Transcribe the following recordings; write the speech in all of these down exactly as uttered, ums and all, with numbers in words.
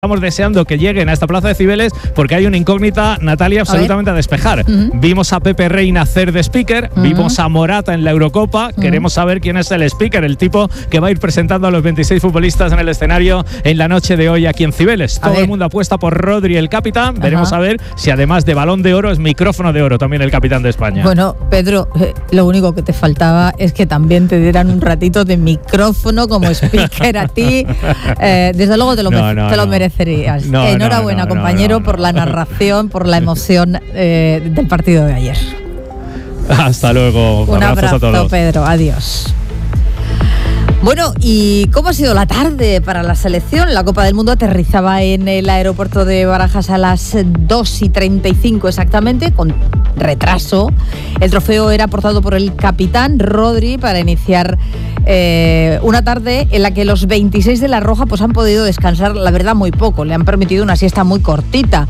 Estamos deseando que lleguen a esta plaza de Cibeles porque hay una incógnita, Natalia, absolutamente a, a despejar. Uh-huh. Vimos a Pepe Reina hacer de speaker, uh-huh. vimos a Morata en la Eurocopa, uh-huh. queremos saber quién es el speaker, el tipo que va a ir presentando a los veintiséis futbolistas en el escenario en la noche de hoy aquí en Cibeles. A Todo ver. el mundo apuesta por Rodri, el capitán. Ajá. Veremos a ver si además de balón de oro es micrófono de oro también el capitán de España. Bueno, Pedro, eh, lo único que te faltaba es que también te dieran un ratito de micrófono como speaker a ti. Eh, desde luego te lo, no, me- no, te lo no. merecerías. No, Enhorabuena, no, no, compañero, no, no, por la narración, por la emoción eh, del partido de ayer. Hasta luego. Un abrazo, a todos. Pedro. Adiós. Bueno, ¿y cómo ha sido la tarde para la selección? La Copa del Mundo aterrizaba en el aeropuerto de Barajas a las dos y treinta y cinco exactamente, con retraso. El trofeo era portado por el capitán Rodri para iniciar eh, una tarde en la que los veintiséis de la Roja pues han podido descansar, la verdad, muy poco. Le han permitido una siesta muy cortita.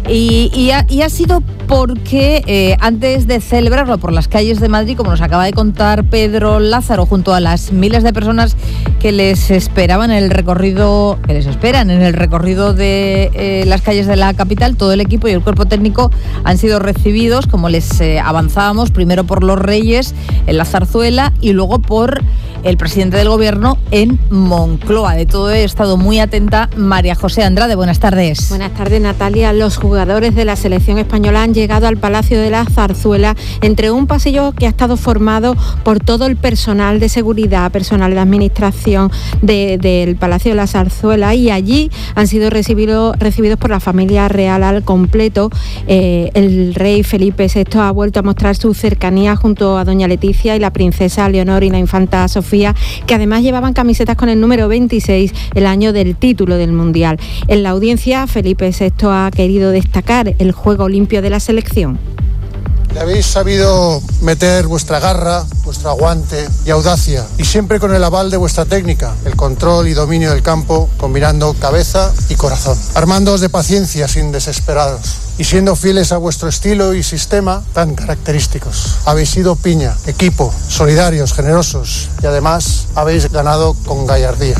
Y, y, ha, y ha sido porque eh, antes de celebrarlo por las calles de Madrid, como nos acaba de contar Pedro Lázaro, junto a las miles de personas que les esperaban en el recorrido, que les esperan en el recorrido de eh, las calles de la capital, todo el equipo y el cuerpo técnico han sido recibidos, como les eh, avanzábamos, primero por los Reyes en la Zarzuela y luego por el presidente del gobierno en Moncloa. De todo he estado muy atenta María José Andrade. Buenas tardes. Buenas tardes, Natalia. Los jugadores de la selección española han llegado al Palacio de la Zarzuela entre un pasillo que ha estado formado por todo el personal de seguridad, personal de administración de, del Palacio de la Zarzuela, y allí han sido recibido, recibidos por la familia real al completo. Eh, el rey Felipe sexto ha vuelto a mostrar su cercanía junto a doña Leticia y la princesa Leonor y la infanta Sofía, que además llevaban camisetas con el número veintiséis, el año del título del Mundial. En la audiencia, Felipe sexto ha querido destacar el juego limpio de la selección. Le habéis sabido meter vuestra garra, vuestro aguante y audacia, y siempre con el aval de vuestra técnica, el control y dominio del campo, combinando cabeza y corazón, armándoos de paciencia sin desesperados y siendo fieles a vuestro estilo y sistema tan característicos. Habéis sido piña, equipo, solidarios, generosos, y además habéis ganado con gallardía.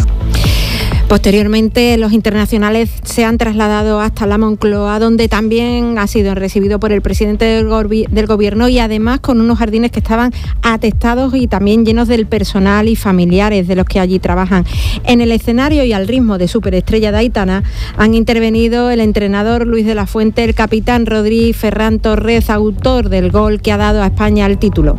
Posteriormente, los internacionales se han trasladado hasta la Moncloa, donde también ha sido recibido por el presidente del, gorbi- del gobierno y además con unos jardines que estaban atestados y también llenos del personal y familiares de los que allí trabajan. En el escenario y al ritmo de Superestrella de Aitana han intervenido el entrenador Luis de la Fuente, el capitán Rodri, Ferran Torres, autor del gol que ha dado a España el título.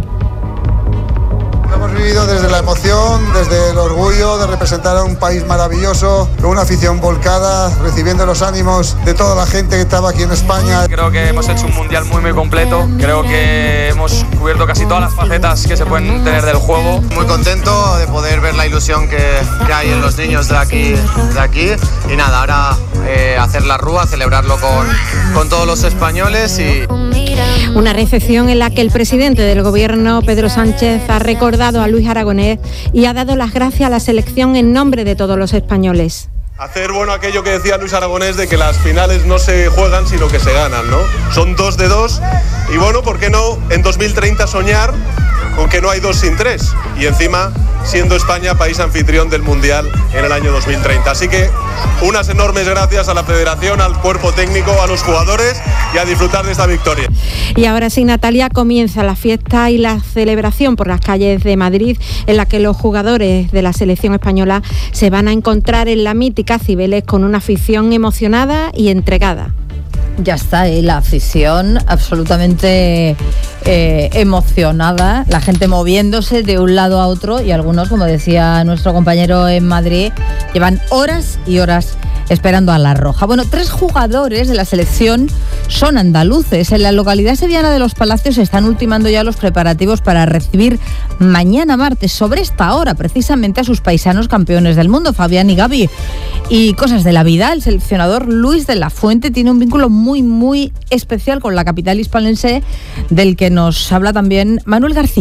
Hemos vivido desde la emoción, desde el orgullo de representar a un país maravilloso, con una afición volcada, recibiendo los ánimos de toda la gente que estaba aquí en España. Creo que hemos hecho un mundial muy muy completo, creo que hemos cubierto casi todas las facetas que se pueden tener del juego. Muy contento de poder ver la ilusión que, que hay en los niños de aquí, de aquí. Y nada, ahora eh, hacer la rúa, celebrarlo con, con todos los españoles y... Una recepción en la que el presidente del gobierno, Pedro Sánchez, ha recordado a Luis Aragonés y ha dado las gracias a la selección en nombre de todos los españoles. Hacer bueno aquello que decía Luis Aragonés de que las finales no se juegan sino que se ganan, ¿no? Son dos de dos y bueno, ¿por qué no en dos mil treinta soñar con que no hay dos sin tres? Y encima siendo España país anfitrión del Mundial en el año dos mil treinta. Así que unas enormes gracias a la Federación, al cuerpo técnico, a los jugadores y a disfrutar de esta victoria. Y ahora sí, Natalia, comienza la fiesta y la celebración por las calles de Madrid, en la que los jugadores de la selección española se van a encontrar en la mítica Cibeles con una afición emocionada y entregada. Ya está, ¿eh? La afición absolutamente eh, emocionada, la gente moviéndose de un lado a otro y algunos, como decía nuestro compañero en Madrid, llevan horas y horas esperando a la Roja. Bueno, tres jugadores de la selección son andaluces. En la localidad sevillana de Los Palacios se están ultimando ya los preparativos para recibir mañana martes, sobre esta hora, precisamente a sus paisanos campeones del mundo, Fabián y Gaby. Y cosas de la vida, el seleccionador Luis de la Fuente tiene un vínculo muy, muy especial con la capital hispalense, del que nos habla también Manuel García.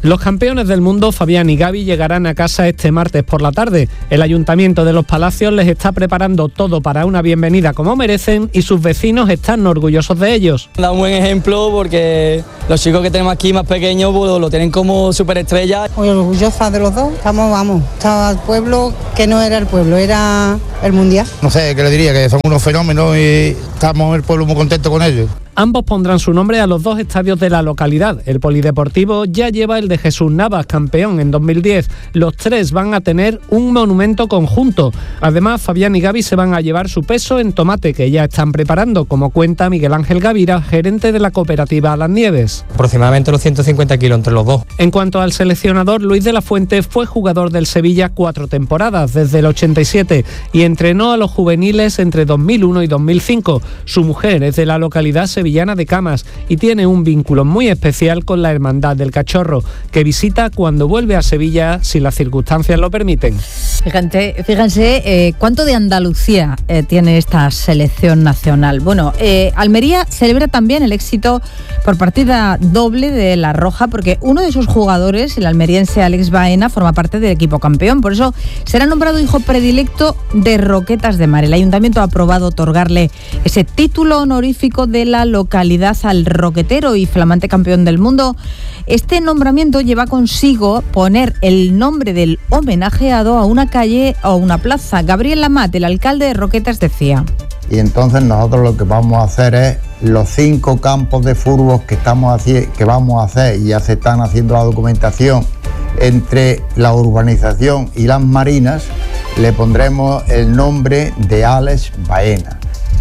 Los campeones del mundo, Fabián y Gaby, llegarán a casa este martes por la tarde. El Ayuntamiento de Los Palacios les está preparando todo para una bienvenida como merecen y sus vecinos están orgullosos de ellos. Da un buen ejemplo porque los chicos que tenemos aquí más pequeños pues, lo tienen como superestrellas. Muy orgullosa de los dos. Estamos, vamos, estaba el pueblo que no era el pueblo, era el mundial. No sé, ¿qué le diría? Que son unos fenómenos y estamos el pueblo muy contento con ellos. Ambos pondrán su nombre a los dos estadios de la localidad. El polideportivo ya lleva el de Jesús Navas, campeón en dos mil diez. Los tres van a tener un monumento conjunto. Además, Fabián y Gaby se van a llevar su peso en tomate que ya están preparando, como cuenta Miguel Ángel Gavira, gerente de la cooperativa Las Nieves. Aproximadamente los ciento cincuenta kilos entre los dos. En cuanto al seleccionador, Luis de la Fuente fue jugador del Sevilla cuatro temporadas, desde el ochenta y siete, y entrenó a los juveniles entre dos mil uno y dos mil cinco. Su mujer es de la localidad sevillana de Camas y tiene un vínculo muy especial con la Hermandad del Cachorro, que visita cuando vuelve a Sevilla si las circunstancias lo permiten. Fíjate, fíjense eh, cuánto de Andalucía eh, tiene esta selección nacional. Bueno, eh, Almería celebra también el éxito por partida doble de La Roja, porque uno de sus jugadores, el almeriense Alex Baena, forma parte del equipo campeón. Por eso será nombrado hijo predilecto de Roquetas de Mar. El Ayuntamiento ha aprobado otorgarle ese título honorífico de la localidad al roquetero y flamante campeón del mundo. Este nombramiento lleva consigo poner el nombre del homenajeado a una calle o una plaza. Gabriel Lamat, el alcalde de Roquetas, decía: y entonces nosotros lo que vamos a hacer es los cinco campos de fútbol que, estamos haci- que vamos a hacer, y ya se están haciendo la documentación entre la urbanización y las marinas, le pondremos el nombre de Alex Baena.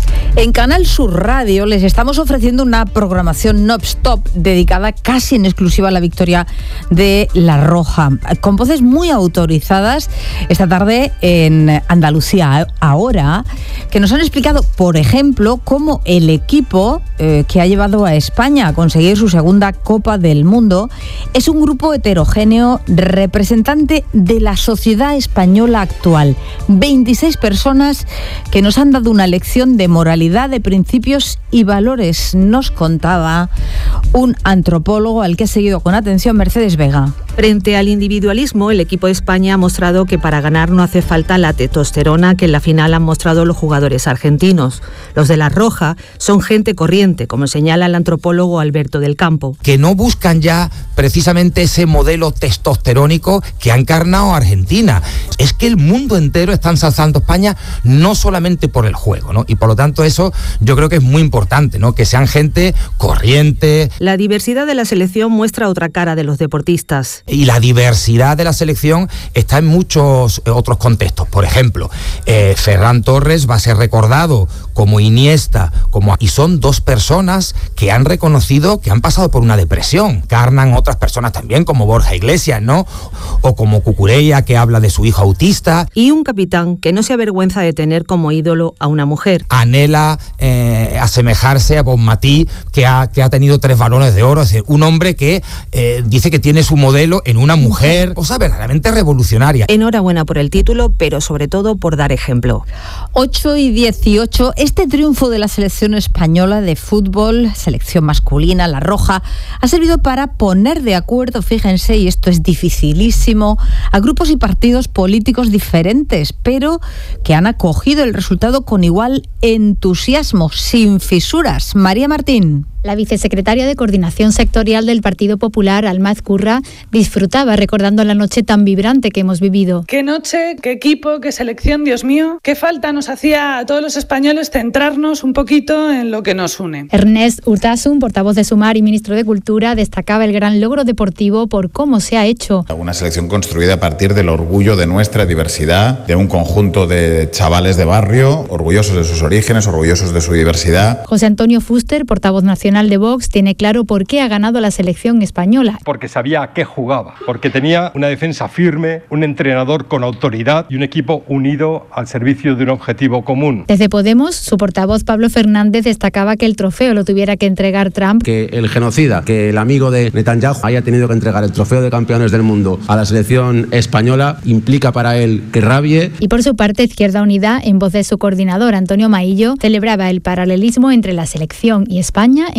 En Canal Sur Radio les estamos ofreciendo una programación non-stop dedicada casi en exclusiva a la victoria de La Roja, con voces muy autorizadas esta tarde en Andalucía Ahora, que nos han explicado, por ejemplo, cómo el equipo eh, que ha llevado a España a conseguir su segunda Copa del Mundo es un grupo heterogéneo representante de la sociedad española actual. veintiséis personas que nos han dado una lección de moralidad, de principios y valores, nos contaba un antropólogo al que ha seguido con atención Mercedes Vega. Frente al individualismo, el equipo de España ha mostrado que para ganar no hace falta la testosterona que en la final han mostrado los jugadores argentinos. Los de La Roja son gente corriente, como señala el antropólogo Alberto del Campo. Que no buscan ya precisamente ese modelo testosterónico que ha encarnado Argentina. Es que el mundo entero está ensalzando a España no solamente por el juego, ¿no? Y por lo tanto eso yo creo que es muy importante, ¿no? Que sean gente corriente. La diversidad de la selección muestra otra cara de los deportistas. Y la diversidad de la selección está en muchos otros contextos. Por ejemplo, eh, Ferran Torres va a ser recordado como Iniesta, como y son dos personas que han reconocido que han pasado por una depresión. Carnan otras personas también, como Borja Iglesias, ¿no? O como Cucurella, que habla de su hijo autista. Y un capitán que no se avergüenza de tener como ídolo a una mujer. Anhela eh, asemejarse a Bonmatí, que ha, que ha tenido tres balones de oro. Es decir, un hombre que eh, dice que tiene su modelo en una mujer, cosa verdaderamente revolucionaria. Enhorabuena por el título, pero sobre todo por dar ejemplo. ocho y dieciocho, este triunfo de la selección española de fútbol, selección masculina, La Roja, ha servido para poner de acuerdo, fíjense, y esto es dificilísimo, a grupos y partidos políticos diferentes, pero que han acogido el resultado con igual entusiasmo, sin fisuras. María Martín. La vicesecretaria de Coordinación Sectorial del Partido Popular, Almaz Curra, disfrutaba recordando la noche tan vibrante que hemos vivido. Qué noche, qué equipo, qué selección, Dios mío. Qué falta nos hacía a todos los españoles centrarnos un poquito en lo que nos une. Ernest Urtasun, portavoz de Sumar y ministro de Cultura, destacaba el gran logro deportivo por cómo se ha hecho. Una selección construida a partir del orgullo de nuestra diversidad, de un conjunto de chavales de barrio, orgullosos de sus orígenes, orgullosos de su diversidad. José Antonio Fuster, portavoz nacional de Vox, tiene claro por qué ha ganado la selección española. Porque sabía a qué jugaba, porque tenía una defensa firme, un entrenador con autoridad y un equipo unido al servicio de un objetivo común. Desde Podemos, su portavoz Pablo Fernández destacaba que el trofeo lo tuviera que entregar Trump. Que el genocida, que el amigo de Netanyahu haya tenido que entregar el trofeo de campeones del mundo a la selección española implica para él que rabie. Y por su parte, Izquierda Unida, en voz de su coordinador Antonio Maillo, celebraba el paralelismo entre la selección y España en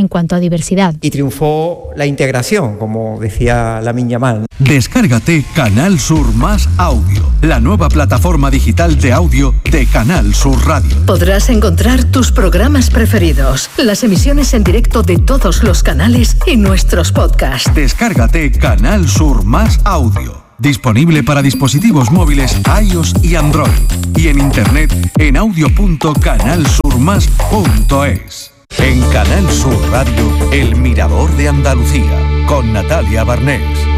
en cuanto a diversidad. Y triunfó la integración, como decía Lamine Yamal. Descárgate Canal Sur Más Audio, la nueva plataforma digital de audio de Canal Sur Radio. Podrás encontrar tus programas preferidos, las emisiones en directo de todos los canales y nuestros podcasts. Descárgate Canal Sur Más Audio. Disponible para dispositivos móviles iOS y Android. Y en internet en audio punto canal sur más punto es. En Canal Sur Radio, El Mirador de Andalucía, con Natalia Barnés.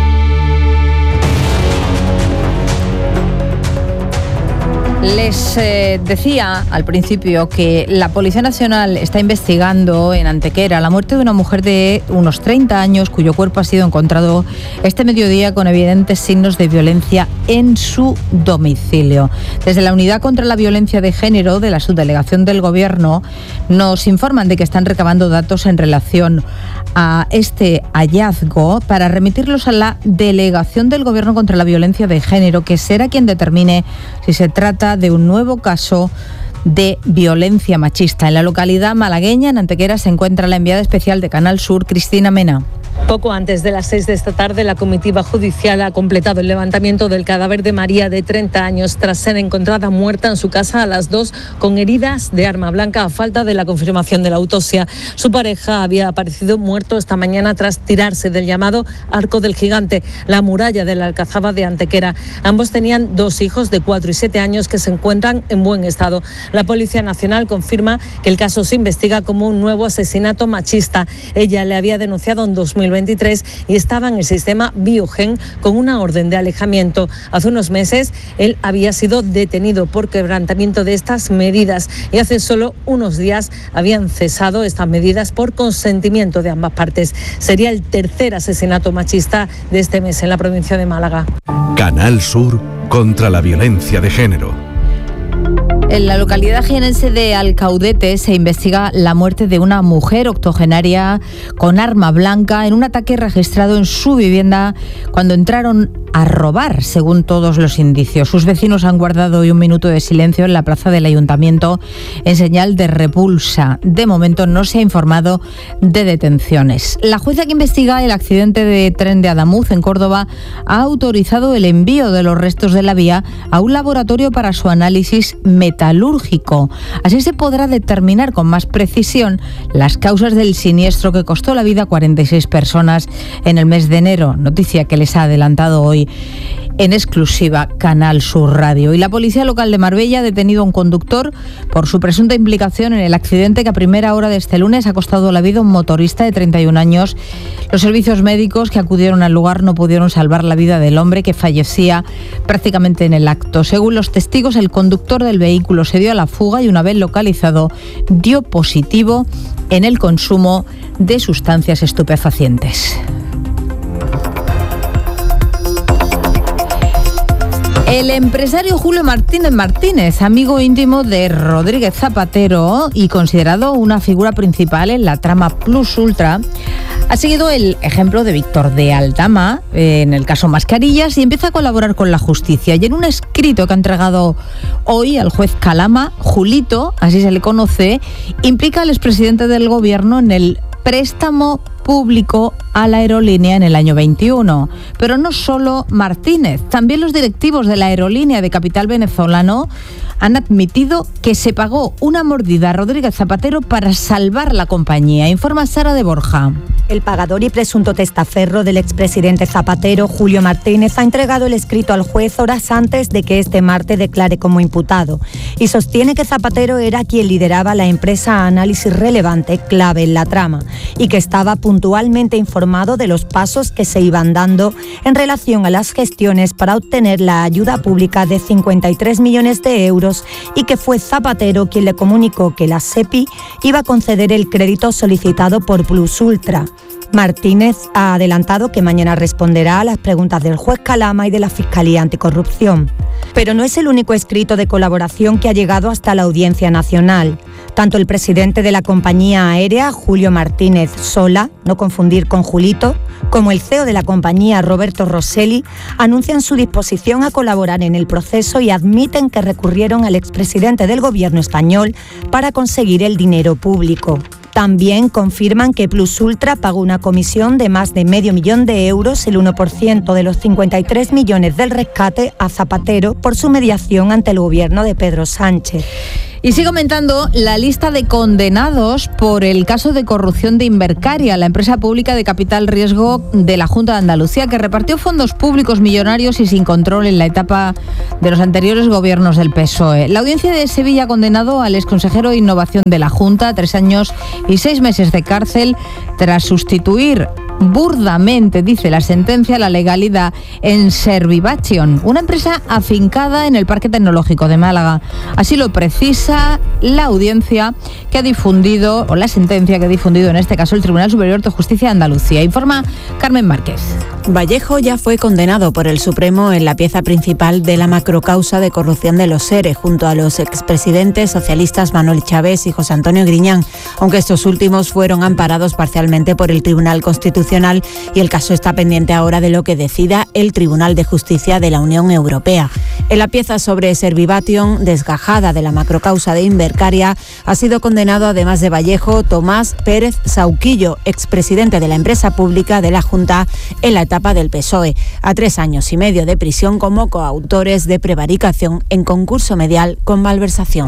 Les eh, decía al principio que la Policía Nacional está investigando en Antequera la muerte de una mujer de unos treinta años cuyo cuerpo ha sido encontrado este mediodía con evidentes signos de violencia en su domicilio. Desde la Unidad contra la Violencia de Género de la Subdelegación del Gobierno nos informan de que están recabando datos en relación a este hallazgo para remitirlos a la Delegación del Gobierno contra la Violencia de Género, que será quien determine si se trata de un nuevo caso de violencia machista. En la localidad malagueña, en Antequera, se encuentra la enviada especial de Canal Sur, Cristina Mena. Poco antes de las seis de esta tarde, la comitiva judicial ha completado el levantamiento del cadáver de María, de treinta años, tras ser encontrada muerta en su casa a las dos con heridas de arma blanca a falta de la confirmación de la autopsia. Su pareja había aparecido muerto esta mañana tras tirarse del llamado Arco del Gigante, la muralla de la Alcazaba de Antequera. Ambos tenían dos hijos de cuatro y siete años que se encuentran en buen estado. La Policía Nacional confirma que el caso se investiga como un nuevo asesinato machista. Ella le había denunciado en dos mil veintitrés y estaba en el sistema Biogen con una orden de alejamiento. Hace unos meses él había sido detenido por quebrantamiento de estas medidas y hace solo unos días habían cesado estas medidas por consentimiento de ambas partes. Sería el tercer asesinato machista de este mes en la provincia de Málaga. Canal Sur contra la violencia de género. En la localidad jienense de Alcaudete se investiga la muerte de una mujer octogenaria con arma blanca en un ataque registrado en su vivienda cuando entraron a robar, según todos los indicios. Sus vecinos han guardado hoy un minuto de silencio en la plaza del ayuntamiento en señal de repulsa. De momento no se ha informado de detenciones. La jueza que investiga el accidente de tren de Adamuz en Córdoba ha autorizado el envío de los restos de la vía a un laboratorio para su análisis metalúrgico. Así se podrá determinar con más precisión las causas del siniestro que costó la vida a cuarenta y seis personas en el mes de enero, noticia que les ha adelantado hoy en exclusiva Canal Sur Radio. Y la policía local de Marbella ha detenido a un conductor por su presunta implicación en el accidente que a primera hora de este lunes ha costado la vida a un motorista de treinta y un años. Los servicios médicos que acudieron al lugar no pudieron salvar la vida del hombre, que fallecía prácticamente en el acto. Según los testigos, el conductor del vehículo se dio a la fuga y una vez localizado dio positivo en el consumo de sustancias estupefacientes. El empresario Julio Martínez Martínez, amigo íntimo de Rodríguez Zapatero y considerado una figura principal en la trama Plus Ultra, ha seguido el ejemplo de Víctor de Aldama eh, en el caso Mascarillas y empieza a colaborar con la justicia. Y en un escrito que ha entregado hoy al juez Calama, Julito, así se le conoce, implica al expresidente del gobierno en el préstamo público a la aerolínea en el año veintiuno. Pero no solo Martínez, también los directivos de la aerolínea de capital venezolano han admitido que se pagó una mordida a Rodríguez Zapatero para salvar la compañía. Informa Sara de Borja. El pagador y presunto testaferro del expresidente Zapatero, Julio Martínez, ha entregado el escrito al juez horas antes de que este martes declare como imputado y sostiene que Zapatero era quien lideraba la empresa Análisis Relevante, clave en la trama, y que estaba puntualmente informado de los pasos que se iban dando en relación a las gestiones para obtener la ayuda pública de cincuenta y tres millones de euros y que fue Zapatero quien le comunicó que la SEPI iba a conceder el crédito solicitado por Plus Ultra. Martínez ha adelantado que mañana responderá a las preguntas del juez Calama y de la Fiscalía Anticorrupción. Pero no es el único escrito de colaboración que ha llegado hasta la Audiencia Nacional. Tanto el presidente de la compañía aérea, Julio Martínez Sola, no confundir con Julito, como el C E O de la compañía, Roberto Rosselli, anuncian su disposición a colaborar en el proceso y admiten que recurrieron al expresidente del gobierno español para conseguir el dinero público. También confirman que Plus Ultra pagó una comisión de más de medio millón de euros, el uno por ciento de los cincuenta y tres millones del rescate, a Zapatero por su mediación ante el gobierno de Pedro Sánchez. Y sigue aumentando la lista de condenados por el caso de corrupción de Invercaria, la empresa pública de capital riesgo de la Junta de Andalucía, que repartió fondos públicos millonarios y sin control en la etapa de los anteriores gobiernos del P S O E. La audiencia de Sevilla ha condenado al exconsejero de Innovación de la Junta a tres años y seis meses de cárcel tras sustituir burdamente, dice la sentencia, la legalidad en Servivation, una empresa afincada en el Parque Tecnológico de Málaga. Así lo precisa la audiencia que ha difundido, o la sentencia que ha difundido en este caso el Tribunal Superior de Justicia de Andalucía. Informa Carmen Márquez. Vallejo ya fue condenado por el Supremo en la pieza principal de la macrocausa de corrupción de los SERE, junto a los expresidentes socialistas Manuel Chávez y José Antonio Griñán, aunque estos últimos fueron amparados parcialmente por el Tribunal Constitucional y el caso está pendiente ahora de lo que decida el Tribunal de Justicia de la Unión Europea. En la pieza sobre Servivation, desgajada de la macrocausa de Invercaria, ha sido condenado, además de Vallejo, Tomás Pérez Sauquillo, expresidente de la empresa pública de la Junta en la etapa del P S O E, a tres años y medio de prisión como coautores de prevaricación en concurso medial con malversación.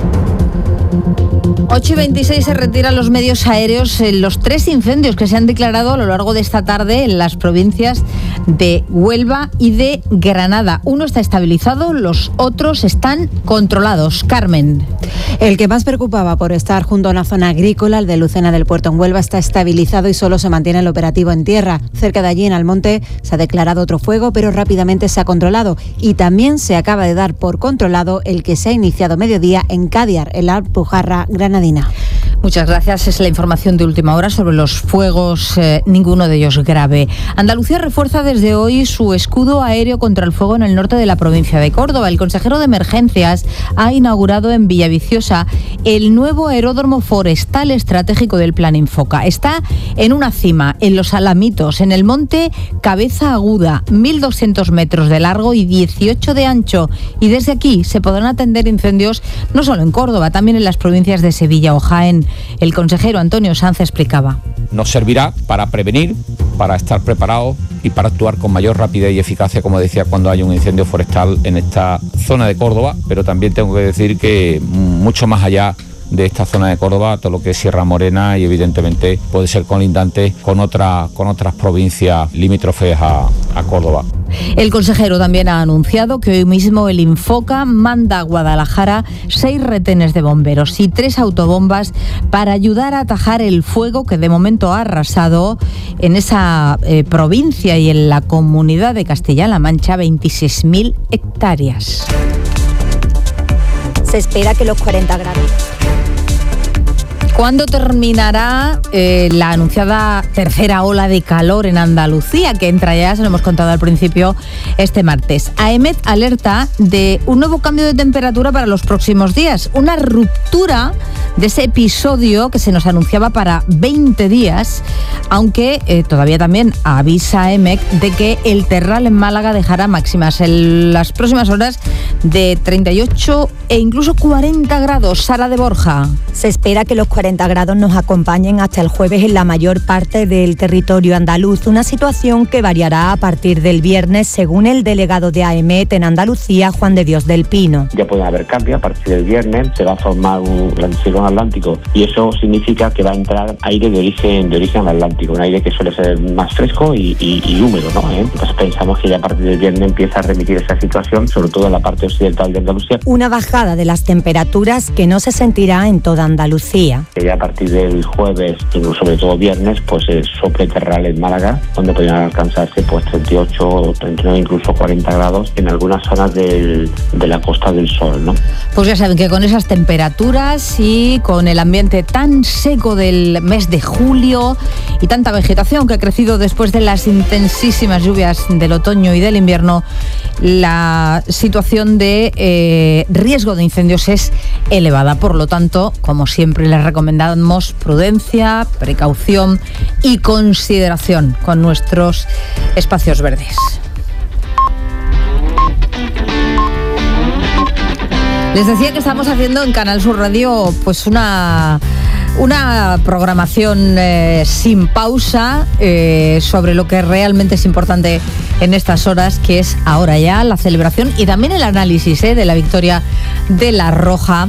ocho y veintiséis se retiran los medios aéreos en los tres incendios que se han declarado a lo largo de esta tarde en las provincias de Huelva y de Granada. Uno está estabilizado, los otros están controlados. Carmen. El que más preocupaba por estar junto a una zona agrícola, el de Lucena del Puerto en Huelva, está estabilizado y solo se mantiene el operativo en tierra. Cerca de allí, en Almonte, se ha declarado otro fuego, pero rápidamente se ha controlado. Y también se acaba de dar por controlado el que se ha iniciado mediodía en Cádiar, en la Alpujarra granadina. Muchas gracias. Es la información de última hora sobre los fuegos, eh, ninguno de ellos grave. Andalucía refuerza desde hoy su escudo aéreo contra el fuego en el norte de la provincia de Córdoba. El consejero de Emergencias ha inaugurado en Villaviciosa el nuevo aeródromo forestal estratégico del Plan Infoca. Está en una cima, en Los Alamitos, en el monte Cabeza Aguda, mil doscientos metros de largo y dieciocho de ancho. Y desde aquí se podrán atender incendios no solo en Córdoba, también en las provincias de Sevilla o Jaén. El consejero Antonio Sanz explicaba. Nos servirá para prevenir, para estar preparados y para actuar con mayor rapidez y eficacia, como decía, cuando haya un incendio forestal en esta zona de Córdoba, pero también tengo que decir que mucho más allá de esta zona de Córdoba, todo lo que es Sierra Morena y evidentemente puede ser colindante con, otra, con otras provincias limítrofes a, a Córdoba. El consejero también ha anunciado que hoy mismo el Infoca manda a Guadalajara seis retenes de bomberos y tres autobombas para ayudar a atajar el fuego que de momento ha arrasado en esa eh, provincia y en la comunidad de Castilla-La Mancha veintiséis mil hectáreas. Se espera que los cuarenta grados... ¿Cuándo terminará eh, la anunciada tercera ola de calor en Andalucía, que entra ya, se lo hemos contado al principio, este martes? AEMET alerta de un nuevo cambio de temperatura para los próximos días, una ruptura de ese episodio que se nos anunciaba para veinte días, aunque eh, todavía también avisa AEMET de que el terral en Málaga dejará máximas en las próximas horas de treinta y ocho e incluso cuarenta grados. Sara de Borja. Se espera que los cuarenta grados nos acompañen hasta el jueves en la mayor parte del territorio andaluz, una situación que variará a partir del viernes, según el delegado de AEMET en Andalucía, Juan de Dios del Pino. Ya puede haber cambio, a partir del viernes se va a formar un anticiclón atlántico y eso significa que va a entrar aire de origen de origen atlántico, un aire que suele ser más fresco y, y, y húmedo, ¿no? ¿Eh? Entonces pensamos que ya a partir del viernes empieza a remitir esa situación, sobre todo en la parte occidental de Andalucía. Una bajada de las temperaturas que no se sentirá en toda Andalucía. Que ya a partir del jueves, sobre todo viernes, pues el sople terral en Málaga, donde podrían alcanzarse pues treinta y ocho, treinta y nueve, incluso cuarenta grados en algunas zonas del, de la Costa del Sol, ¿no? Pues ya saben que con esas temperaturas y con el ambiente tan seco del mes de julio y tanta vegetación que ha crecido después de las intensísimas lluvias del otoño y del invierno, la situación de eh, riesgo de incendios es elevada. Por lo tanto, como siempre, les recomendamos prudencia, precaución y consideración con nuestros espacios verdes. Les decía que estamos haciendo en Canal Sur Radio pues una Una programación eh, sin pausa eh, sobre lo que realmente es importante en estas horas, que es ahora ya la celebración y también el análisis eh, de la victoria de la Roja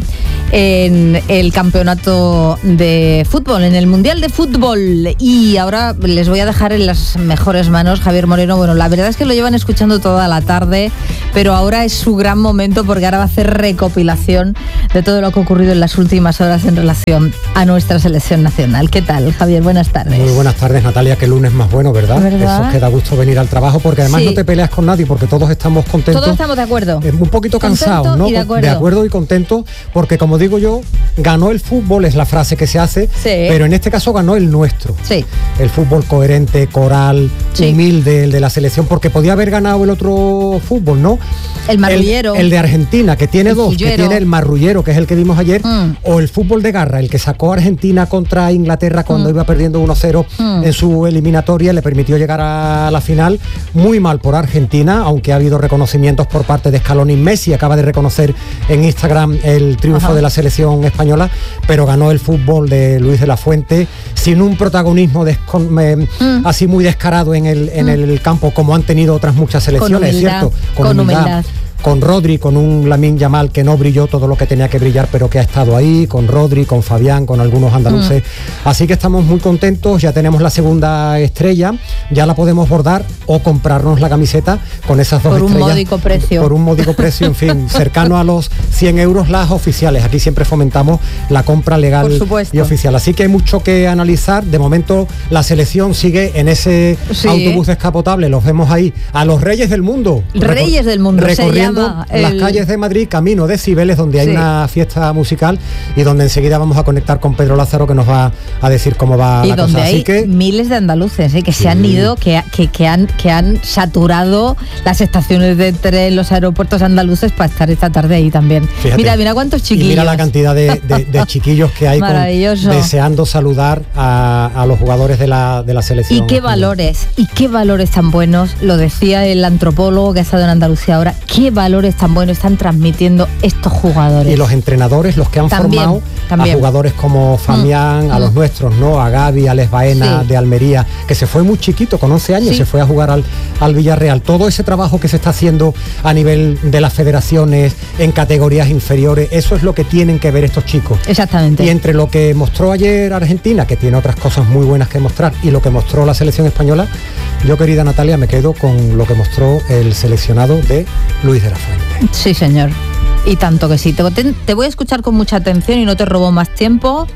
en el campeonato de fútbol, en el Mundial de Fútbol. Y ahora les voy a dejar en las mejores manos, Javier Moreno. Bueno, la verdad es que lo llevan escuchando toda la tarde, pero ahora es su gran momento porque ahora va a hacer recopilación de todo lo que ha ocurrido en las últimas horas en relación a nuestra selección nacional. ¿Qué tal, Javier? Buenas tardes. Muy buenas tardes, Natalia. Que lunes más bueno, ¿verdad? ¿verdad? Eso es que da gusto venir al trabajo porque además Sí. no te peleas con nadie porque todos estamos contentos. Todos estamos de acuerdo. Eh, un poquito cansados, Contento ¿no? y de acuerdo. de acuerdo y contento porque, como digo yo, ganó el fútbol, es la frase que se hace, Sí. pero en este caso ganó el nuestro. Sí. El fútbol coherente, coral, Sí. humilde, el de la selección, porque podía haber ganado el otro fútbol, ¿no? El marrullero. El, el de Argentina, que tiene El dos, fullero. que tiene el marrullero, que es el que vimos ayer, Mm. o el fútbol de garra, el que sacó a Argentina contra Inglaterra cuando Mm. iba perdiendo uno cero Mm. en su eliminatoria, le permitió llegar a la final. Muy mal por Argentina, aunque ha habido reconocimientos por parte de Scaloni. Messi acaba de reconocer en Instagram el triunfo Ajá. de la selección española, pero ganó el fútbol de Luis de la Fuente sin un protagonismo descon- eh, Mm. así muy descarado en el, en Mm. el campo como han tenido otras muchas selecciones, es humildad, cierto, con humildad. Con Rodri, con un Lamine Yamal que no brilló todo lo que tenía que brillar, pero que ha estado ahí, con Rodri, con Fabián, con algunos andaluces. Mm. Así que estamos muy contentos, ya tenemos la segunda estrella, ya la podemos bordar o comprarnos la camiseta con esas dos Por un estrellas. módico precio. Por un módico precio, en fin, cercano a los cien euros las oficiales. Aquí siempre fomentamos la compra legal Por supuesto. y oficial. Así que hay mucho que analizar. De momento la selección sigue en ese Sí. autobús descapotable, los vemos ahí, a los reyes del mundo. Reyes Recor- del mundo, se recorriendo llama las el- calles de Madrid, camino de Cibeles, donde hay Sí. una fiesta musical y donde enseguida vamos a conectar con Pedro Lázaro, que nos va a decir cómo va Y la donde cosa. hay Así que miles de andaluces ¿eh? que se han ido, que, que, que, han, que han saturado las estaciones de tren, los aeropuertos andaluces para estar esta tarde ahí también. Fíjate. Mira, mira cuántos y chiquillos. mira la cantidad de, de- de chiquillos que hay con- Maravilloso. deseando saludar a, a los jugadores de la, de la selección. Y qué valores, y qué valores tan buenos, lo decía el antropólogo que ha estado en Andalucía ahora, qué valores tan buenos están transmitiendo estos jugadores. Y los entrenadores, los que han También, formado también. a jugadores como Famián, Mm, a los mm. nuestros, ¿no? A Gaby, a Les Baena Sí. de Almería, que se fue muy chiquito, con once años, Sí. se fue a jugar al, al Villarreal. Todo ese trabajo que se está haciendo a nivel de las federaciones, en categorías inferiores, eso es lo que tienen que ver estos chicos. Exactamente. Y entre lo que mostró ayer Argentina, que tiene otras cosas muy buenas que mostrar, y lo que mostró la selección española, yo, querida Natalia, me quedo con lo que mostró el seleccionado de Luis de la Fuente. Sí, señor. Y tanto que sí. Te, te- te voy a escuchar con mucha atención y no te robo más tiempo.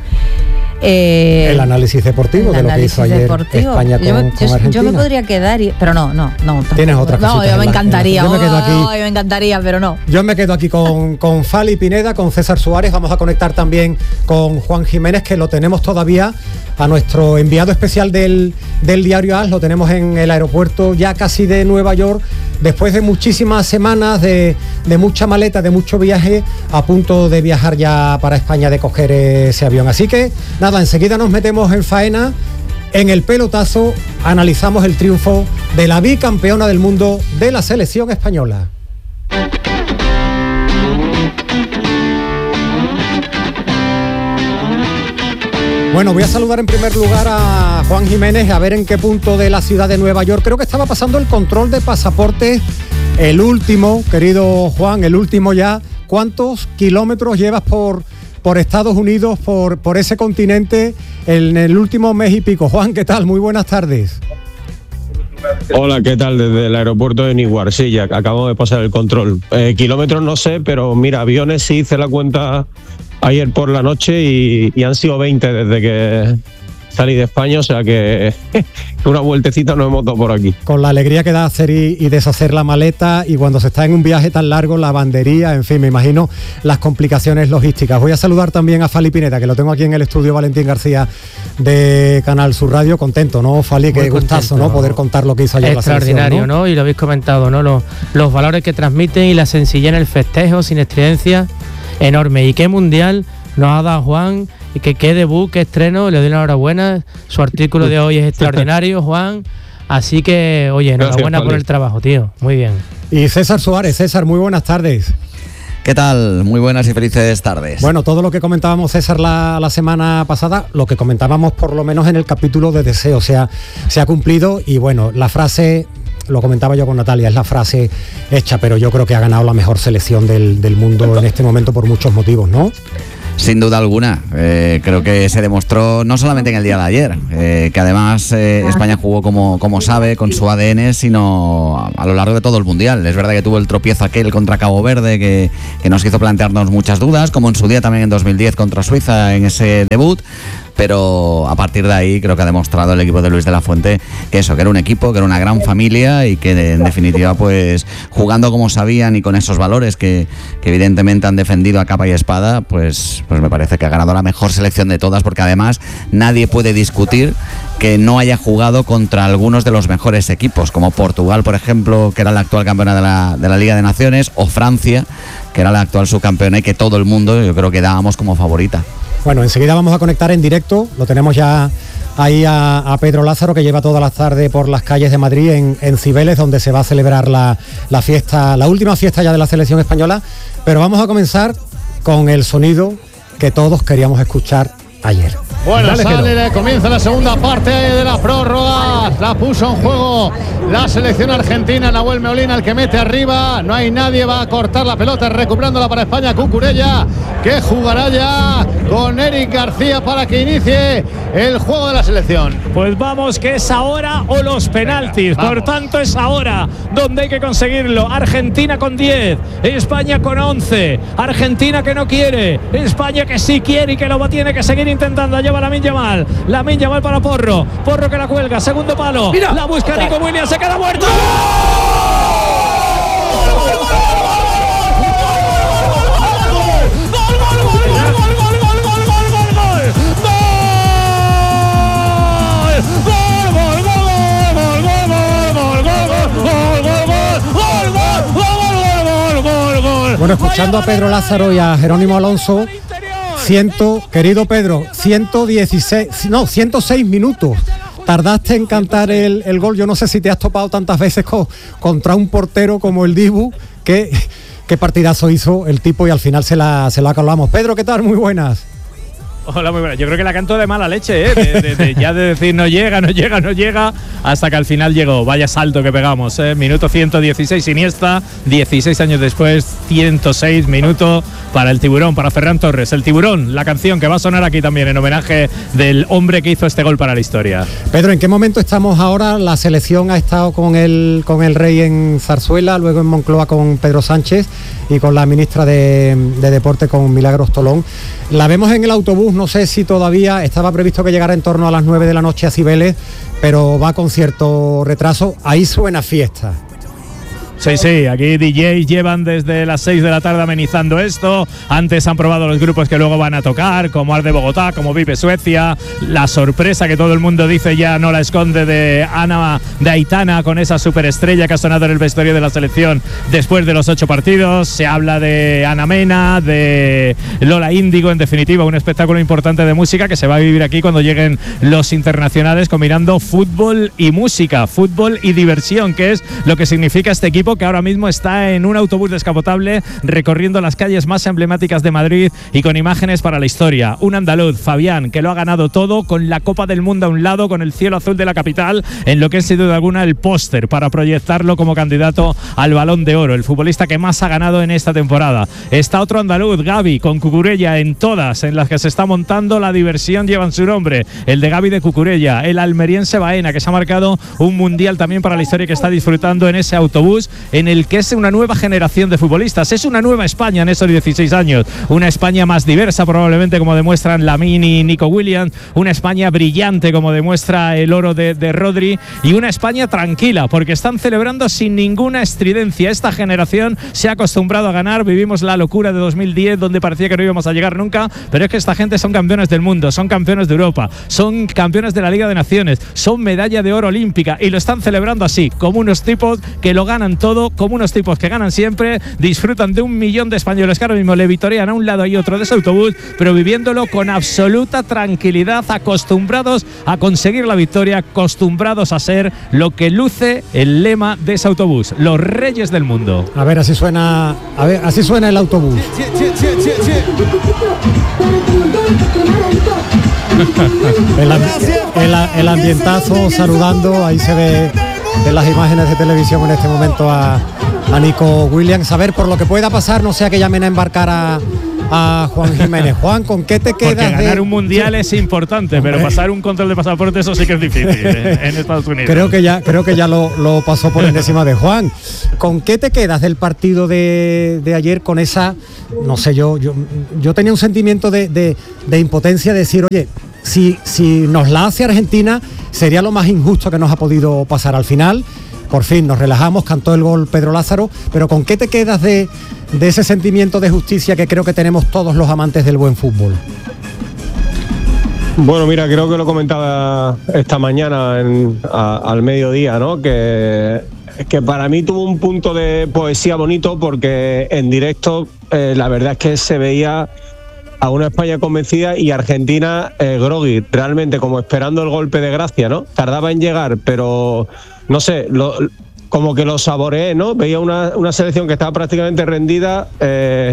Eh, El análisis deportivo el de lo que análisis hizo ayer deportivo. España con, yo, me, con yo- Argentina. yo me podría quedar, y, pero no, no, no. tampoco. Tienes otras No, cositas yo en me la- encantaría. yo me quedo aquí. Ay, me encantaría, pero no. Yo me quedo aquí con, con Fali Pineda, con César Suárez. Vamos a conectar también con Juan Jiménez, que lo tenemos todavía, a nuestro enviado especial del, del diario A S. Lo tenemos en el aeropuerto ya casi de Nueva York, después de muchísimas semanas de, de mucha maleta, de mucho viaje, a punto de viajar ya para España, de coger ese avión. Así que nada, enseguida nos metemos en faena. En el pelotazo analizamos el triunfo de la bicampeona del mundo de la selección española. Bueno, voy a saludar en primer lugar a Juan Jiménez, a ver en qué punto de la ciudad de Nueva York. Creo que estaba pasando el control de pasaportes, el último, querido Juan, el último ya. ¿Cuántos kilómetros llevas por, por Estados Unidos, por, por ese continente, en el último mes y pico? Juan, ¿qué tal? Muy buenas tardes. Hola, ¿qué tal? Desde el aeropuerto de Newark, sí, ya acabamos de pasar el control. Eh, kilómetros no sé, pero mira, aviones sí hice la cuenta ayer por la noche y, y han sido veinte desde que salí de España, o sea que una vueltecita nos hemos dado por aquí. Con la alegría que da hacer y, y deshacer la maleta, y cuando se está en un viaje tan largo, la bandería, en fin, me imagino las complicaciones logísticas. Voy a saludar también a Fali Pineda, que lo tengo aquí en el estudio, Valentín García, de Canal Sur Radio. Contento, ¿no, Fali? Qué Muy gustazo, contento. ¿no? Poder contar lo que hizo ayer la selección, Extraordinario, ¿no? ¿no? Y lo habéis comentado, ¿no? Los, los valores que transmiten y la sencillez en el festejo, sin estridencia, enorme. Y qué mundial nos ha dado Juan, y que qué debut, qué estreno, le doy la enhorabuena. Su artículo de hoy es extraordinario, Juan. Así que, oye, enhorabuena Gracias, por el trabajo, tío. Muy bien. Y César Suárez. César, muy buenas tardes. ¿Qué ¿Qué tal? Muy buenas y felices tardes. Bueno, todo lo que comentábamos, César, la, la semana pasada, lo que comentábamos por lo menos en el capítulo de deseo, o sea, se ha cumplido y bueno, la frase, lo comentaba yo con Natalia, es la frase hecha, pero yo creo que ha ganado la mejor selección del, del mundo en este momento por muchos motivos, ¿no? Sin duda alguna, eh, creo que se demostró no solamente en el día de ayer, eh, que además eh, España jugó como, como sabe, con su A D N, sino a lo largo de todo el Mundial. Es verdad que tuvo el tropiezo aquel contra Cabo Verde que, que nos hizo plantearnos muchas dudas, como en su día también en dos mil diez contra Suiza en ese debut, pero a partir de ahí creo que ha demostrado el equipo de Luis de la Fuente que eso, que era un equipo, que era una gran familia y que en definitiva pues jugando como sabían y con esos valores que, que evidentemente han defendido a capa y espada, pues, pues me parece que ha ganado la mejor selección de todas, porque además nadie puede discutir que no haya jugado contra algunos de los mejores equipos, como Portugal, por ejemplo, que era la actual campeona de la, de la Liga de Naciones, o Francia, que era la actual subcampeona y que todo el mundo yo creo que dábamos como favorita. Bueno, enseguida vamos a conectar en directo, lo tenemos ya ahí a, a Pedro Lázaro, que lleva toda la tarde por las calles de Madrid, en, en Cibeles, donde se va a celebrar la, la fiesta, la última fiesta ya de la selección española, pero vamos a comenzar con el sonido que todos queríamos escuchar ayer. Bueno, Dale, sale, comienza la segunda parte de la prórroga, la puso en juego la selección argentina, Nahuel Molina el que mete arriba, no hay nadie, va a cortar la pelota, recuperándola para España, Cucurella, que jugará ya con Eric García para que inicie el juego de la selección. Pues vamos, que es ahora o los penaltis, Venga, por tanto es ahora donde hay que conseguirlo. Argentina con diez, España con once, Argentina que no quiere, España que sí quiere y que lo tiene que seguir intentando. Lleva Lamine Yamal, Lamine Yamal para Porro, Porro que la cuelga, segundo palo, Mira, la busca Nico Williams, se queda muerto. Bueno, escuchando a Pedro Lázaro y a Jerónimo Alonso, ciento, querido Pedro, ciento dieciséis, no, ciento seis minutos tardaste en cantar el, el gol. Yo no sé si te has topado tantas veces con, contra un portero como el Dibu, que qué partidazo hizo el tipo y al final se la, se la acabamos. Pedro, ¿qué tal? Muy buenas. Hola, muy buena. Yo creo que la canto de mala leche, ¿eh? de, de, de, ya de decir no llega, no llega, no llega, hasta que al final llegó. Vaya salto que pegamos, ¿eh? Minuto ciento dieciséis Iniesta, dieciséis años después, ciento seis minutos para el Tiburón, para Ferran Torres. El Tiburón, la canción que va a sonar aquí también en homenaje del hombre que hizo este gol para la historia. Pedro, ¿en qué momento estamos ahora? La selección ha estado con el, con el Rey en Zarzuela, luego en Moncloa con Pedro Sánchez y con la ministra de, de Deporte, con Milagros Tolón. La vemos en el autobús, no sé si todavía estaba previsto que llegara en torno a las nueve de la noche a Cibeles, pero va con cierto retraso. Ahí suena fiesta. Sí, sí, aquí D Js llevan desde las seis de la tarde amenizando esto. Antes han probado los grupos que luego van a tocar, como Arde Bogotá, como Vive Suecia. La sorpresa que todo el mundo dice ya no la esconde de Ana, de Aitana, con esa superestrella que ha sonado en el vestuario de la selección después de los ocho partidos. Se habla de Ana Mena, de Lola Índigo, en definitiva un espectáculo importante de música que se va a vivir aquí cuando lleguen los internacionales, combinando fútbol y música, fútbol y diversión, que es lo que significa este equipo, que ahora mismo está en un autobús descapotable recorriendo las calles más emblemáticas de Madrid y con imágenes para la historia. Un andaluz, Fabián, que lo ha ganado todo, con la Copa del Mundo a un lado, con el cielo azul de la capital, en lo que es sin duda alguna el póster para proyectarlo como candidato al Balón de Oro, el futbolista que más ha ganado en esta temporada. Está otro andaluz, Gavi, con Cucurella en todas en las que se está montando la diversión llevan su nombre, el de Gavi de Cucurella, el almeriense Baena, que se ha marcado un mundial también para la historia, que está disfrutando en ese autobús en el que es una nueva generación de futbolistas. Es una nueva España en esos dieciséis años, una España más diversa probablemente, como demuestran Lamine y Nico Williams, una España brillante como demuestra el oro de, de Rodri, y una España tranquila porque están celebrando sin ninguna estridencia. Esta generación se ha acostumbrado a ganar, vivimos la locura de dos mil diez donde parecía que no íbamos a llegar nunca, pero es que esta gente son campeones del mundo, son campeones de Europa, son campeones de la Liga de Naciones, son medalla de oro olímpica y lo están celebrando así, como unos tipos que lo ganan todo todo como unos tipos que ganan siempre, disfrutan de un millón de españoles que ahora mismo le vitorean a un lado y otro de ese autobús, pero viviéndolo con absoluta tranquilidad, acostumbrados a conseguir la victoria, acostumbrados a ser lo que luce el lema de ese autobús, los reyes del mundo. A ver, así suena, a ver, así suena el autobús. el, el, el ambientazo saludando, ahí se ve en las imágenes de televisión en este momento a, a Nico Williams. A ver, por lo que pueda pasar, no sea que llamen a embarcar a, a Juan Jiménez. Juan, ¿con qué te quedas? Porque ganar de... un mundial es importante, pero pasar un control de pasaporte, eso sí que es difícil en, en Estados Unidos. Creo que ya, creo que ya lo, lo pasó por encima de Juan. ¿Con qué te quedas del partido de, de ayer con esa, no sé, yo, yo, yo tenía un sentimiento de, de, de impotencia, de decir, oye, si, si nos la hace Argentina, sería lo más injusto que nos ha podido pasar al final. Por fin nos relajamos, cantó el gol Pedro Lázaro, pero ¿con qué te quedas de, de ese sentimiento de justicia que creo que tenemos todos los amantes del buen fútbol? Bueno, mira, creo que lo comentaba esta mañana en, a, al mediodía, ¿no? Que, que para mí tuvo un punto de poesía bonito porque en directo eh, la verdad es que se veía a una España convencida y Argentina eh, groggy, realmente como esperando el golpe de gracia, ¿no? Tardaba en llegar, pero no sé, lo, como que lo saboreé, ¿no? Veía una, una selección que estaba prácticamente rendida. Eh,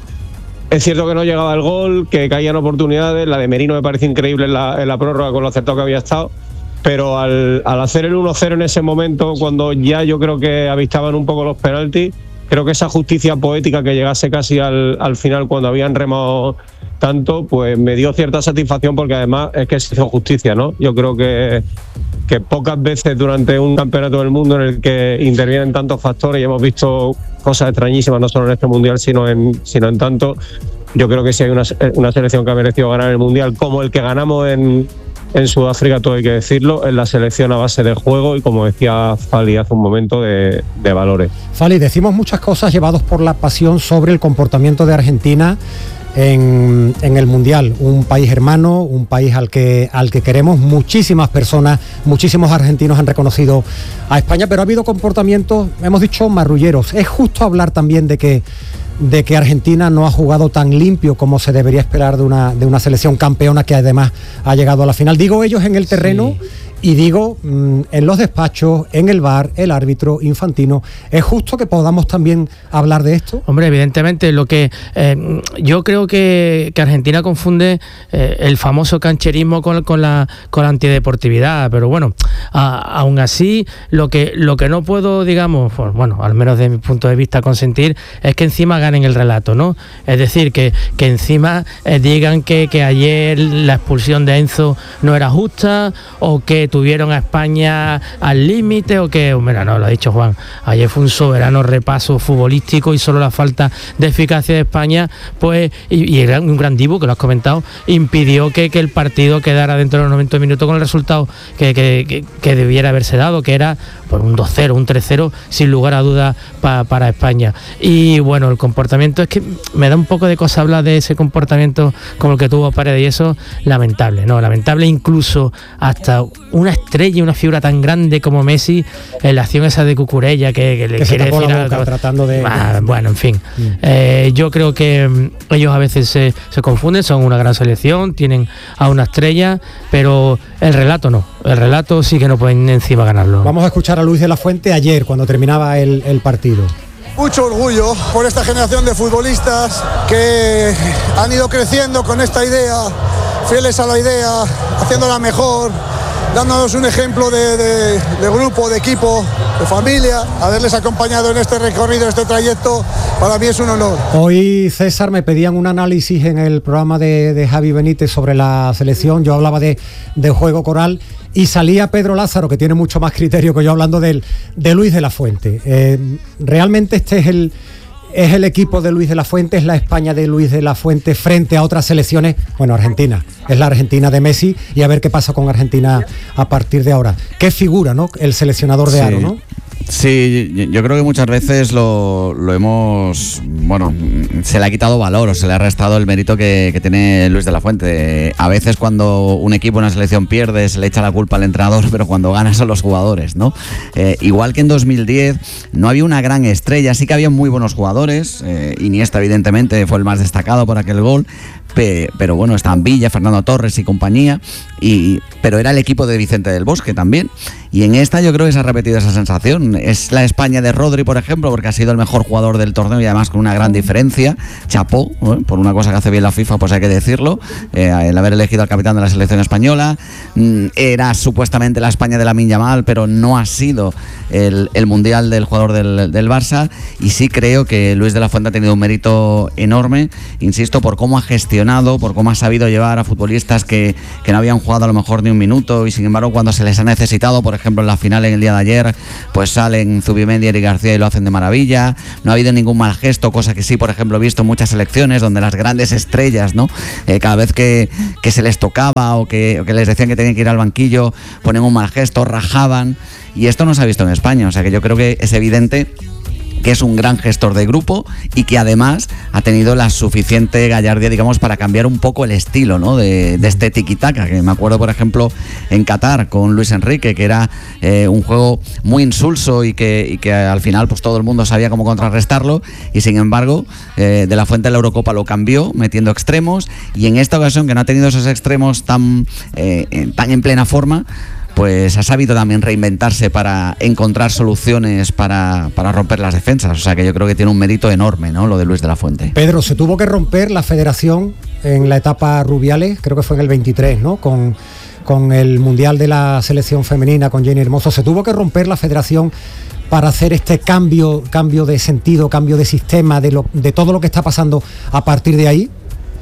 es cierto que no llegaba el gol, que caían oportunidades. La de Merino me parece increíble en la, en la prórroga con lo acertado que había estado. Pero al, al hacer el uno cero en ese momento, cuando ya yo creo que avistaban un poco los penaltis, creo que esa justicia poética que llegase casi al, al final cuando habían remado tanto, pues me dio cierta satisfacción porque además es que se hizo justicia, ¿no? Yo creo que, que pocas veces durante un campeonato del mundo en el que intervienen tantos factores y hemos visto cosas extrañísimas, no solo en este mundial, sino en, sino en tanto, yo creo que si hay una, una selección que ha merecido ganar el mundial como el que ganamos en, en Sudáfrica, todo hay que decirlo, es la selección a base de juego y, como decía Fali hace un momento, de, de valores. Fali, decimos muchas cosas llevados por la pasión sobre el comportamiento de Argentina en, en el Mundial, un país hermano, un país al que, al que queremos. Muchísimas personas, muchísimos argentinos han reconocido a España, pero ha habido comportamientos, hemos dicho, marrulleros. Es justo hablar también de que de que Argentina no ha jugado tan limpio como se debería esperar de una, de una selección campeona que además ha llegado a la final. Digo ellos en el terreno, sí. Y digo mmm, en los despachos, en el V A R, el árbitro, Infantino. ¿Es justo que podamos también hablar de esto? Hombre, evidentemente, lo que eh, yo creo que, que Argentina confunde eh, el famoso cancherismo con, con, la, con la antideportividad, pero bueno, a, aún así, lo que, lo que no puedo, digamos, pues, bueno, al menos desde mi punto de vista, consentir, es que encima ganen el relato, ¿no? Es decir, que, que encima eh, digan que, que ayer la expulsión de Enzo no era justa, o que tuvieron a España al límite, o que, mira, no, lo ha dicho Juan, ayer fue un soberano repaso futbolístico y solo la falta de eficacia de España, pues, y, y un gran divo, que lo has comentado, impidió que, que el partido quedara dentro de los noventa minutos con el resultado que, que, que, que debiera haberse dado, que era pues, un dos cero, un tres cero, sin lugar a dudas pa, para España. Y bueno, el comportamiento, es que me da un poco de cosa hablar de ese comportamiento como el que tuvo Paredes, y eso, lamentable, ¿no? Lamentable, incluso hasta una estrella, una figura tan grande como Messi, en la acción esa de Cucurella, que, que le que quiere se tapó decir la boca, algo. Tratando de... Ah, bueno, en fin. Mm. Eh, yo creo que mm, ellos a veces se, se confunden, son una gran selección, tienen a una estrella, pero el relato no. El relato sí que no pueden encima ganarlo. Vamos a escuchar a Luis de la Fuente ayer, cuando terminaba el, el partido. Mucho orgullo por esta generación de futbolistas que han ido creciendo con esta idea, fieles a la idea, haciéndola mejor, dándonos un ejemplo de, de, de grupo, de equipo, de familia. Haberles acompañado en este recorrido, en este trayecto, para mí es un honor. Hoy, César, me pedían un análisis en el programa de, de Javi Benítez sobre la selección. Yo hablaba de, de juego coral y salía Pedro Lázaro, que tiene mucho más criterio que yo, hablando de, de Luis de la Fuente. Eh, realmente este es el... ¿Es el equipo de Luis de la Fuente, es la España de Luis de la Fuente frente a otras selecciones? Bueno, Argentina, es la Argentina de Messi, y a ver qué pasa con Argentina a partir de ahora. Qué figura, ¿no? El seleccionador de sí. Aro, ¿no? Sí, yo creo que muchas veces lo, lo hemos, bueno, se le ha quitado valor o se le ha restado el mérito que, que tiene Luis de la Fuente. A veces cuando un equipo, una selección pierde, se le echa la culpa al entrenador, pero cuando gana son los jugadores, ¿no? Eh, igual que en dos mil diez no había una gran estrella, sí que había muy buenos jugadores, eh, Iniesta evidentemente fue el más destacado por aquel gol, pe, pero bueno, estaban Villa, Fernando Torres y compañía, y, pero era el equipo de Vicente del Bosque también. Y en esta yo creo que se ha repetido esa sensación. Es la España de Rodri, por ejemplo, porque ha sido el mejor jugador del torneo y además con una gran diferencia. Chapó, ¿eh? Por una cosa que hace bien la FIFA, pues hay que decirlo. Eh, el haber elegido al capitán de la selección española. Mm, era supuestamente la España de Lamine Yamal, pero no ha sido el, el mundial del jugador del, del Barça. Y sí creo que Luis de la Fuente ha tenido un mérito enorme, insisto, por cómo ha gestionado, por cómo ha sabido llevar a futbolistas que, que no habían jugado a lo mejor ni un minuto y sin embargo cuando se les ha necesitado, por ejemplo, ejemplo en la final en el día de ayer, pues salen Zubimendi y Eric García y lo hacen de maravilla. No ha habido ningún mal gesto, cosa que sí, por ejemplo, he visto en muchas selecciones donde las grandes estrellas, ¿no? Eh, cada vez que, que se les tocaba o que, o que les decían que tenían que ir al banquillo, ponen un mal gesto, rajaban, y esto no se ha visto en España. O sea que yo creo que es evidente que es un gran gestor de grupo y que además ha tenido la suficiente gallardía, digamos, para cambiar un poco el estilo, ¿no? de, de este tiki-taka, que me acuerdo, por ejemplo, en Qatar con Luis Enrique, que era eh, un juego muy insulso y que, y que al final pues todo el mundo sabía cómo contrarrestarlo, y sin embargo eh, de la Fuente de la Eurocopa lo cambió metiendo extremos, y en esta ocasión, que no ha tenido esos extremos tan, eh, tan en plena forma, pues ha sabido también reinventarse para encontrar soluciones para, para romper las defensas. O sea que yo creo que tiene un mérito enorme, ¿no?, lo de Luis de la Fuente. Pedro, se tuvo que romper la federación en la etapa Rubiales, creo que fue en el veintitrés, ¿no?, con, con el Mundial de la Selección Femenina, con Jenny Hermoso. Se tuvo que romper la federación para hacer este cambio, cambio de sentido, cambio de sistema, de, lo, de todo lo que está pasando a partir de ahí.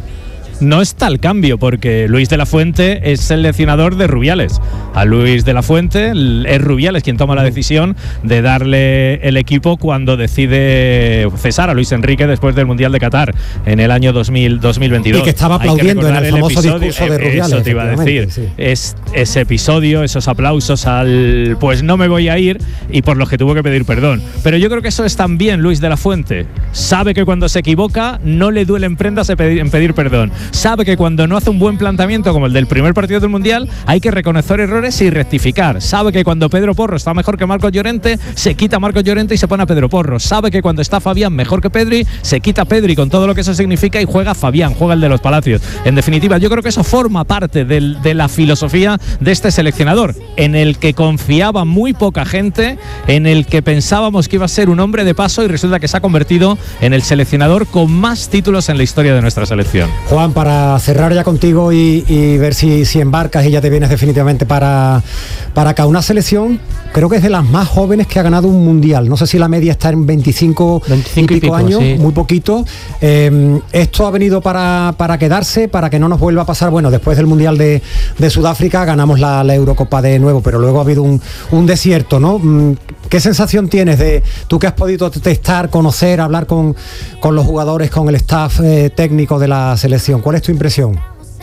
No está el cambio, porque Luis de la Fuente es seleccionador de Rubiales. A Luis de la Fuente es Rubiales quien toma la decisión de darle el equipo cuando decide cesar a Luis Enrique después del Mundial de Qatar en el año dos mil, dos mil veintidós. Y que estaba aplaudiendo en el, el famoso episodio, discurso de Rubiales. Eso te iba a decir. Sí. Es, ese episodio, esos aplausos al pues no me voy a ir, y por los que tuvo que pedir perdón. Pero yo creo que eso es también Luis de la Fuente. Sabe que cuando se equivoca no le duelen prendas en pedir, en pedir perdón. Sabe que cuando no hace un buen planteamiento como el del primer partido del Mundial hay que reconocer errores y rectificar. Sabe que cuando Pedro Porro está mejor que Marcos Llorente, se quita a Marcos Llorente y se pone a Pedro Porro. Sabe que cuando está Fabián mejor que Pedri, se quita a Pedri con todo lo que eso significa y juega Fabián, juega el de los Palacios. En definitiva, yo creo que eso forma parte del, de la filosofía de este seleccionador, en el que confiaba muy poca gente, en el que pensábamos que iba a ser un hombre de paso, y resulta que se ha convertido en el seleccionador con más títulos en la historia de nuestra selección. Juan, para cerrar ya contigo y, y ver si, si embarcas y ya te vienes definitivamente para, para acá. Una selección, creo que es de las más jóvenes que ha ganado un mundial. No sé si la media está en veinticinco, veinticinco y pico, y pico años, sí. Muy poquito. Eh, esto ha venido para, para quedarse, para que no nos vuelva a pasar. Bueno, después del mundial de, de Sudáfrica ganamos la, la Eurocopa de nuevo, pero luego ha habido un, un desierto, ¿no? ¿Qué sensación tienes de tú que has podido testar, conocer, hablar con, con los jugadores, con el staff eh, técnico de la selección? ¿Cuál es tu impresión?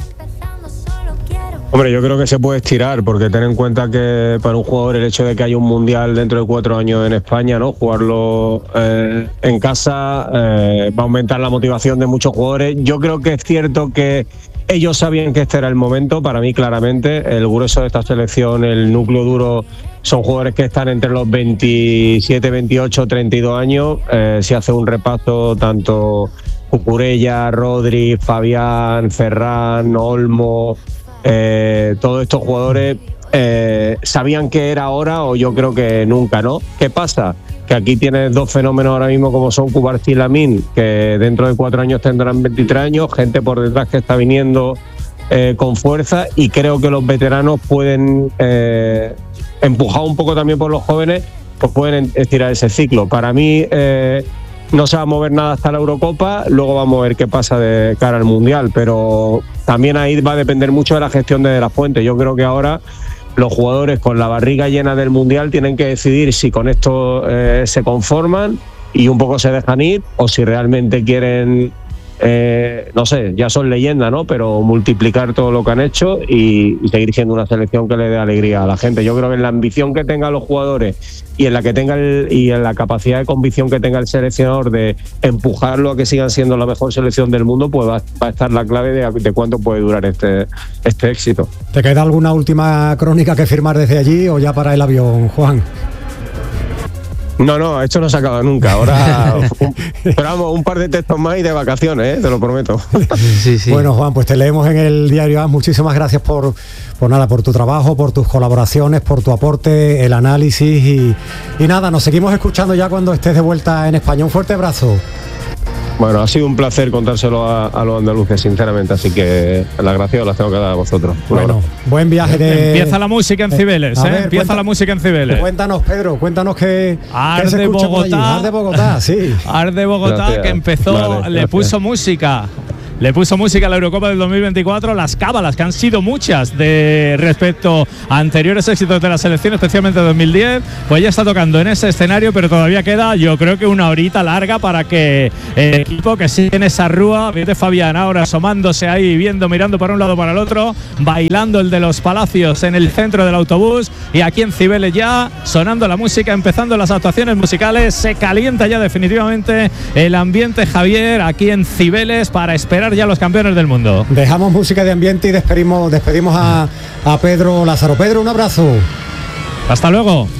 Hombre, yo creo que se puede estirar, porque ten en cuenta que para un jugador el hecho de que haya un mundial dentro de cuatro años en España, ¿no?, jugarlo eh, en casa eh, va a aumentar la motivación de muchos jugadores. Yo creo que es cierto que ellos sabían que este era el momento. Para mí, claramente, el grueso de esta selección, el núcleo duro, son jugadores que están entre los veintisiete, veintiocho, treinta y dos años. Eh, si hace un repaso, tanto Cucurella, Rodri, Fabián, Ferran, Olmo, eh, todos estos jugadores eh, sabían que era ahora, o yo creo que nunca, ¿no? ¿Qué pasa? Que aquí tienes dos fenómenos ahora mismo como son Cubarsí y Lamine, que dentro de cuatro años tendrán veintitrés años, gente por detrás que está viniendo eh, con fuerza, y creo que los veteranos pueden, eh, empujado un poco también por los jóvenes, pues pueden estirar ese ciclo. Para mí eh, no se va a mover nada hasta la Eurocopa, luego vamos a ver qué pasa de cara al Mundial, pero también ahí va a depender mucho de la gestión de, de la Fuente. Yo creo que ahora los jugadores con la barriga llena del Mundial tienen que decidir si con esto eh, se conforman y un poco se dejan ir, o si realmente quieren eh, no sé, ya son leyenda, ¿no? Pero multiplicar todo lo que han hecho y, y seguir siendo una selección que le dé alegría a la gente. Yo creo que en la ambición que tengan los jugadores y en la que tenga el, y en la capacidad de convicción que tenga el seleccionador de empujarlo a que sigan siendo la mejor selección del mundo, pues va, va a estar la clave de, de cuánto puede durar este, este éxito. ¿Te queda alguna última crónica que firmar desde allí o ya para el avión, Juan? No, no, esto no se acaba nunca. Ahora, un, pero vamos, un par de textos más y de vacaciones, ¿eh? Te lo prometo. Sí, sí. Bueno, Juan, pues te leemos en el diario A S. Muchísimas gracias por, por nada, por tu trabajo, por tus colaboraciones, por tu aporte, el análisis y, y nada, nos seguimos escuchando ya cuando estés de vuelta en España. Un fuerte abrazo. Bueno, ha sido un placer contárselo a, a los andaluces, sinceramente, así que las gracias las tengo que dar a vosotros. Bueno, buen viaje de... Empieza la música en Cibeles, A ¿eh? ver, Empieza cuenta- la música en Cibeles. Cuéntanos, Pedro, cuéntanos qué, qué se Arde escucha por allí. Bogotá. Arde Bogotá, sí. Arde Bogotá, Gracias. que empezó, Vale, le gracias. puso música. Le puso música a la Eurocopa del dos mil veinticuatro, las cábalas, que han sido muchas de respecto a anteriores éxitos de la selección, especialmente dos mil diez, pues ya está tocando en ese escenario, pero todavía queda, yo creo que una horita larga para que el equipo que sigue en esa rúa, fíjate Fabián ahora asomándose ahí, viendo, mirando para un lado para el otro, bailando el de los Palacios en el centro del autobús, y aquí en Cibeles ya sonando la música, empezando las actuaciones musicales, se calienta ya definitivamente el ambiente, Javier, aquí en Cibeles para esperar ya a los campeones del mundo. Dejamos música de ambiente y despedimos, despedimos a, a Pedro Lázaro. Pedro, un abrazo. Hasta luego.